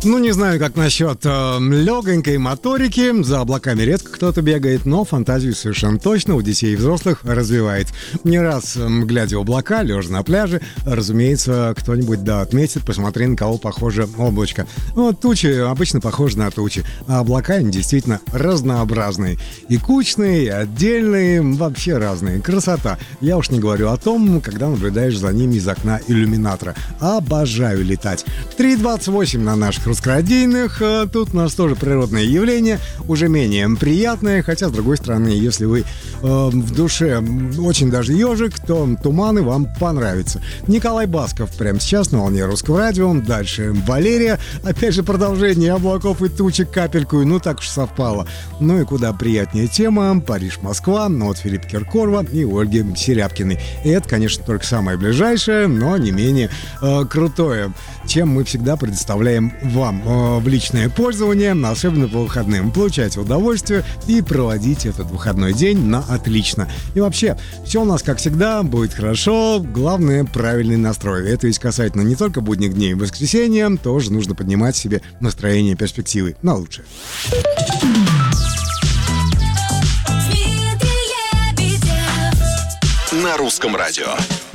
Ну, не знаю, как насчет легонькой моторики. За облаками редко кто-то бегает, но фантазию совершенно точно у детей и взрослых развивает. Не раз, глядя в облака, лежа на пляже, разумеется, кто-нибудь отметит, посмотри, на кого похоже облачко. Вот тучи обычно похожи на тучи, а облака они действительно разнообразные. И кучные, и отдельные, вообще разные. Красота. Я уж не говорю о том, когда наблюдаешь за ними из окна иллюминатора. Обожаю летать. 3:28 на наших русскородийных. Тут у нас тоже природное явление, уже менее приятное, хотя, с другой стороны, если вы в душе очень даже ежик, то туманы вам понравятся. Николай Басков прямо сейчас на волне Русского радио. Дальше Валерия. Опять же продолжение облаков и тучек капельку. Ну так уж совпало. Ну и куда приятнее тема. Париж-Москва от Филиппа Киркорова и Ольги Серябкиной. И это, конечно, только самое ближайшее, но не менее крутое, чем мы всегда предоставляем вам в личное пользование, особенно по выходным. Получайте удовольствие и проводите этот выходной день на отлично. И вообще, все у нас, как всегда, будет хорошо. Главное, правильный настрой. Это ведь касательно не только будних дней, воскресенья, тоже нужно поднимать себе настроение и перспективы на лучшее. На Русском радио.